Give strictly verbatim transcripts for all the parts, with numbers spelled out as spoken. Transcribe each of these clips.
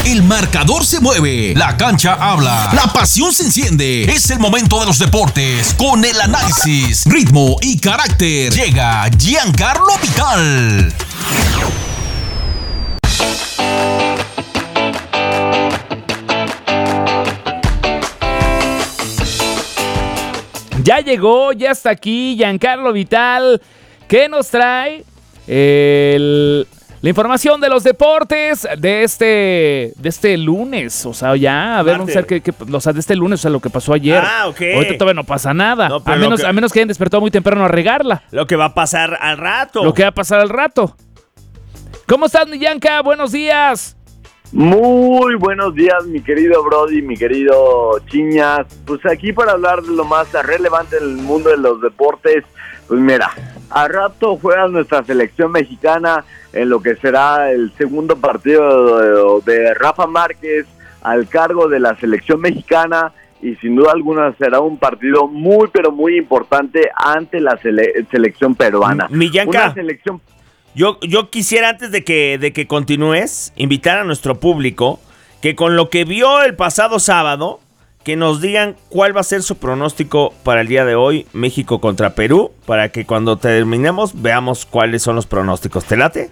El marcador se mueve, la cancha habla, la pasión se enciende. Es el momento de los deportes con el análisis, ritmo y carácter. Llega Giancarlo Vital. Ya llegó, ya está aquí Giancarlo Vital. ¿Qué nos trae? El... La información de los deportes de este de este lunes, o sea, ya, a ver, vamos a ver qué, qué, o sea, de este lunes, o sea, lo que pasó ayer. Ah, ok. Ahorita todavía no pasa nada, No, a, menos, que, a menos que hayan despertado muy temprano a regarla. Lo que va a pasar al rato. Lo que va a pasar al rato. ¿Cómo estás, mi Gianca? Buenos días. Muy buenos días, mi querido Brody, mi querido Chiñas. Pues aquí para hablar de lo más relevante en el mundo de los deportes. Pues mira, a rato juega nuestra selección mexicana en lo que será el segundo partido de, de Rafa Márquez al cargo de la selección mexicana, y sin duda alguna será un partido muy pero muy importante ante la sele- selección peruana. Mi Gianca, Una selección... yo, yo quisiera, antes de que, de que continúes, invitar a nuestro público que con lo que vio el pasado sábado, que nos digan cuál va a ser su pronóstico para el día de hoy, México contra Perú, para que cuando terminemos veamos cuáles son los pronósticos. ¿Te late?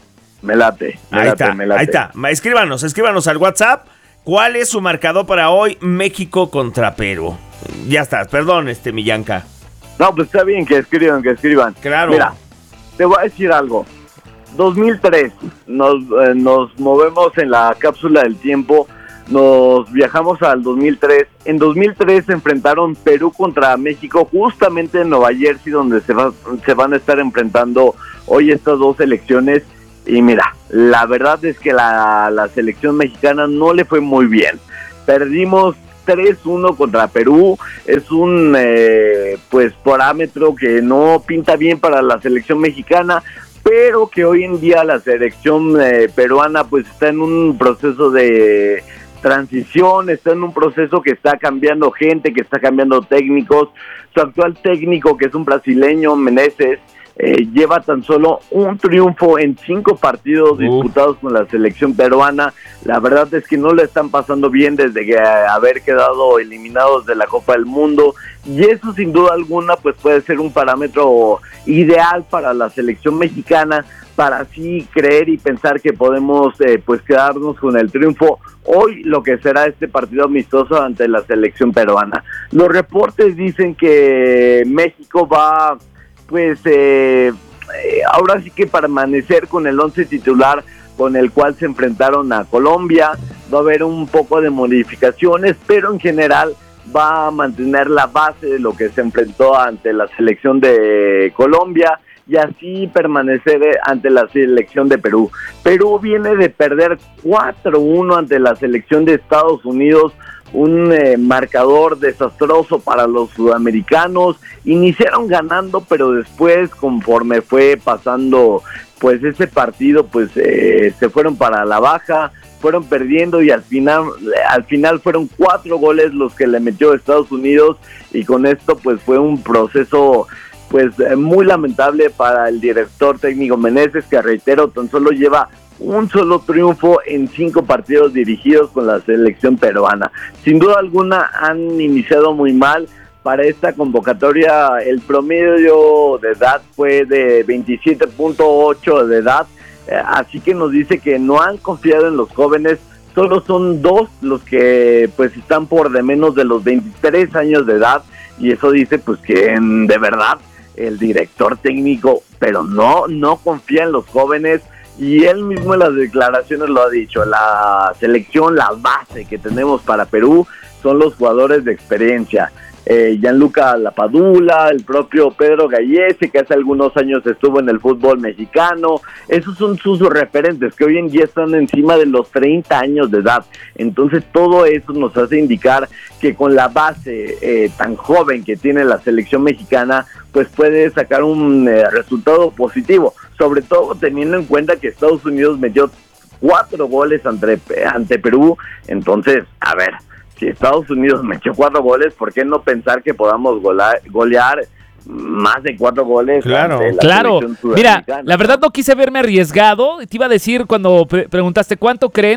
Me late, me ahí late, está, me late. ahí está. Escríbanos, escríbanos al WhatsApp. ¿Cuál es su marcador para hoy, México contra Perú? Ya está, perdón, este mi Gianca. No, pues está bien que escriban, que escriban. Claro. Mira, te voy a decir algo. dos mil tres, nos, eh, nos movemos en la cápsula del tiempo, nos viajamos al dos mil tres. En dos mil tres se enfrentaron Perú contra México, justamente en Nueva Jersey, donde se, va, se van a estar enfrentando hoy estas dos selecciones. Y mira, la verdad es que la, la selección mexicana no le fue muy bien. Perdimos tres uno contra Perú. Es un eh, pues parámetro que no pinta bien para la selección mexicana, pero que hoy en día la selección eh, peruana pues está en un proceso de transición, está en un proceso que está cambiando gente, que está cambiando técnicos. Su actual técnico, que es un brasileño, Menezes, Eh, lleva tan solo un triunfo en cinco partidos disputados uh. con la selección peruana. La verdad es que no le están pasando bien desde que haber quedado eliminados de la Copa del Mundo, y eso sin duda alguna pues puede ser un parámetro ideal para la selección mexicana, para así creer y pensar que podemos eh, pues quedarnos con el triunfo hoy, lo que será este partido amistoso ante la selección peruana. Los reportes dicen que México va pues eh, eh, ahora sí que permanecer con el once titular con el cual se enfrentaron a Colombia. Va a haber un poco de modificaciones, pero en general va a mantener la base de lo que se enfrentó ante la selección de Colombia, y así permanecer ante la selección de Perú. Perú viene de perder cuatro uno ante la selección de Estados Unidos, un eh, marcador desastroso para los sudamericanos. Iniciaron ganando, pero después, conforme fue pasando pues ese partido, pues eh, se fueron para la baja, fueron perdiendo, y al final al final fueron cuatro goles los que le metió Estados Unidos, y con esto pues fue un proceso pues eh, muy lamentable para el director técnico Menezes, que reitero, tan solo lleva un solo triunfo en cinco partidos dirigidos con la selección peruana. Sin duda alguna han iniciado muy mal. Para esta convocatoria el promedio de edad fue de veintisiete punto ocho de edad, eh, así que nos dice que no han confiado en los jóvenes. Solo son dos los que pues están por de menos de los veintitrés años de edad, y eso dice pues que en, de verdad el director técnico pero no, no confía en los jóvenes. Y él mismo en las declaraciones lo ha dicho, la selección, la base que tenemos para Perú son los jugadores de experiencia. Eh, Gianluca Lapadula, el propio Pedro Gallese, que hace algunos años estuvo en el fútbol mexicano. Esos son sus referentes, que hoy en día están encima de los treinta años de edad. Entonces todo eso nos hace indicar que con la base eh, tan joven que tiene la selección mexicana, pues puede sacar un eh, resultado positivo, sobre todo teniendo en cuenta que Estados Unidos metió cuatro goles ante, ante Perú. Entonces, a ver, si Estados Unidos metió cuatro goles, ¿por qué no pensar que podamos golear, golear más de cuatro goles? Claro, claro. Mira, la verdad no quise verme arriesgado. Te iba a decir cuando pre- preguntaste cuánto creen,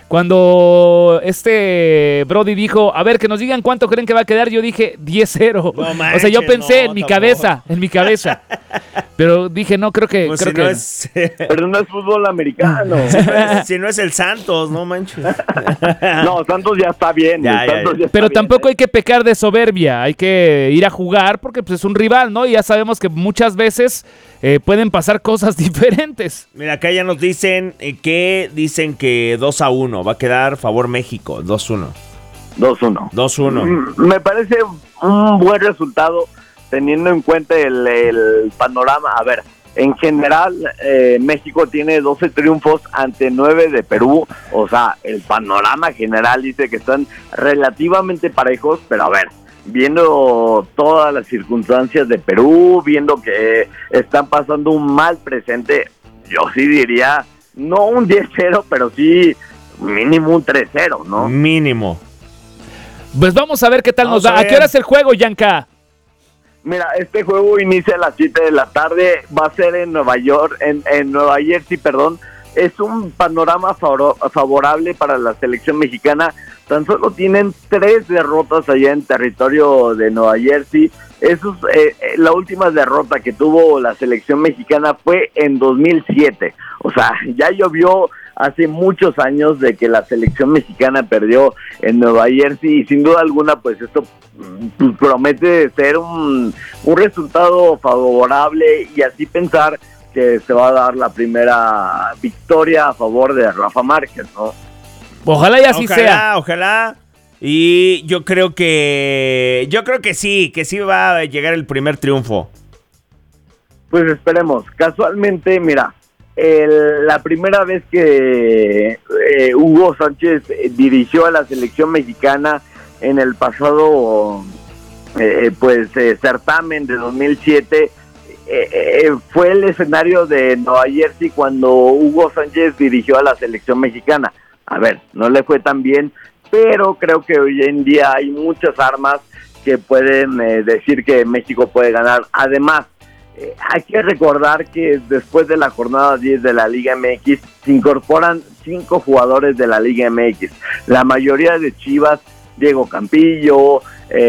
cuando este Brody dijo, a ver, que nos digan cuánto creen que va a quedar, yo dije diez cero. No manches, o sea, yo pensé no, en mi tampoco. cabeza, en mi cabeza. Pero dije, no, creo que... Pues creo si, que no es, Pero no es fútbol americano. si no es el Santos, no manches. No, Santos ya está bien. Ya, el ya, Santos ya. ya está Pero bien, tampoco ¿eh? hay que pecar de soberbia, hay que ir a jugar porque pues, es un rival, ¿no? Y ya sabemos que muchas veces eh, pueden pasar cosas diferentes. Mira, acá ya nos dicen eh, que dicen que dos a uno. Va a quedar favor México, dos uno. dos uno. dos uno. Mm, Me parece un buen resultado teniendo en cuenta el, el panorama. A ver, en general eh, México tiene doce triunfos ante nueve de Perú. O sea, el panorama general dice que están relativamente parejos, pero a ver, viendo todas las circunstancias de Perú, viendo que están pasando un mal presente, yo sí diría, no un diez cero, pero sí mínimo un tres cero, ¿no? Mínimo. Pues vamos a ver qué tal Vamos nos da. a ¿A qué ver. hora es el juego, Yanka? Mira, este juego inicia a las siete de la tarde, va a ser en Nueva York, en, en Nueva Jersey, perdón. Es un panorama favor- favorable para la selección mexicana. Tan solo tienen tres derrotas allá en territorio de Nueva Jersey. Eso es, eh, eh, la última derrota que tuvo la selección mexicana fue en dos mil siete. O sea, ya llovió hace muchos años de que la selección mexicana perdió en Nueva Jersey y sin duda alguna pues esto pues, promete ser un, un resultado favorable y así pensar que se va a dar la primera victoria a favor de Rafa Márquez, ¿no? Ojalá y así ojalá, sea. ojalá. Y yo creo que. Yo creo que sí, que sí va a llegar el primer triunfo. Pues esperemos. Casualmente, mira, el- la primera vez que eh, Hugo Sánchez eh, dirigió a la selección mexicana en el pasado eh, pues eh, certamen de dos mil siete eh, eh, fue el escenario de Nueva Jersey cuando Hugo Sánchez dirigió a la selección mexicana. A ver, no le fue tan bien, pero creo que hoy en día hay muchas armas que pueden eh, decir que México puede ganar. Además, eh, hay que recordar que después de la jornada diez de la Liga M X se incorporan cinco jugadores de la Liga M X. La mayoría de Chivas, Diego Campillo,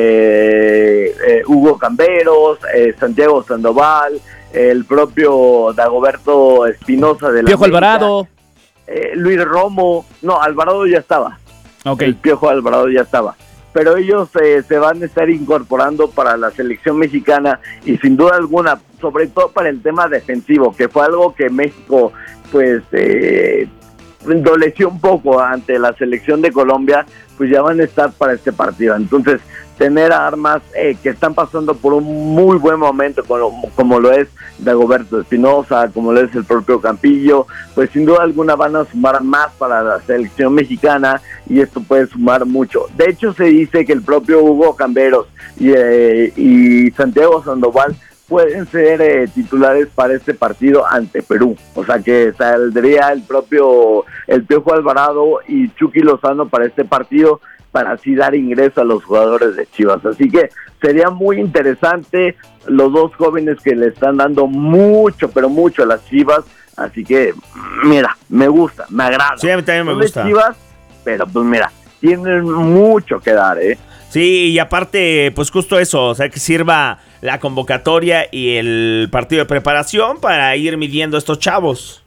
eh, eh, Hugo Camberos, eh, Santiago Sandoval, el propio Dagoberto Espinosa de la Piojo América, Alvarado. eh, Luis Romo, no, Alvarado ya estaba. Ok. El Piojo Alvarado ya estaba. Pero ellos eh, se van a estar incorporando para la selección mexicana y sin duda alguna, sobre todo para el tema defensivo, que fue algo que México pues eh, doleció un poco ante la selección de Colombia, pues ya van a estar para este partido. Entonces, tener armas eh, que están pasando por un muy buen momento, como, como lo es Dagoberto Espinosa, como lo es el propio Campillo, pues sin duda alguna van a sumar más para la selección mexicana y esto puede sumar mucho. De hecho, se dice que el propio Hugo Camberos y, eh, y Santiago Sandoval pueden ser eh, titulares para este partido ante Perú. O sea que saldría el propio el Piojo Alvarado y Chucky Lozano para este partido, para así dar ingreso a los jugadores de Chivas. Así que sería muy interesante los dos jóvenes que le están dando mucho, pero mucho a las Chivas. Así que, mira, me gusta, me agrada. Sí, a mí también me Son de gusta. Chivas, pero pues mira, tienen mucho que dar, ¿eh? Sí, y aparte, pues justo eso, o sea, que sirva la convocatoria y el partido de preparación para ir midiendo a estos chavos.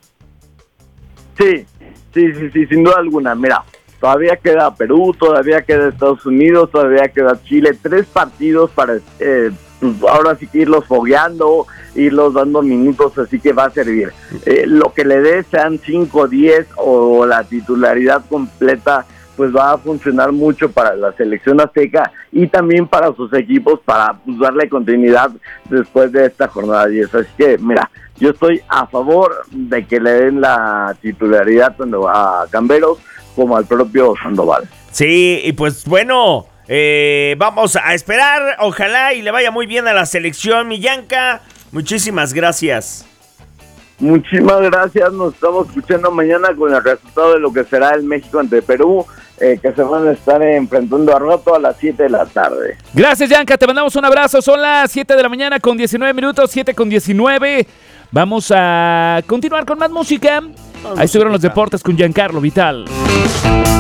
Sí, sí, sí, sí, sin duda alguna. Mira, todavía queda Perú, todavía queda Estados Unidos, todavía queda Chile. Tres partidos para eh, pues ahora sí que irlos fogueando, irlos dando minutos, así que va a servir. Eh, lo que le dé, sean cinco, diez o la titularidad completa, pues va a funcionar mucho para la selección azteca y también para sus equipos para pues, darle continuidad después de esta jornada diez. Así que, mira, yo estoy a favor de que le den la titularidad tanto a Camberos como al propio Sandoval. Sí, y pues bueno, eh, vamos a esperar, ojalá y le vaya muy bien a la selección, Millanca. Muchísimas gracias. Muchísimas gracias, nos estamos escuchando mañana con el resultado de lo que será el México ante Perú, eh, que se van a estar enfrentando a rato a las siete de la tarde. Gracias, Yanka, te mandamos un abrazo. Son las siete de la mañana con diecinueve minutos, siete con diecinueve. Vamos a continuar con más música Ahí estuvieron los deportes con Giancarlo Vital.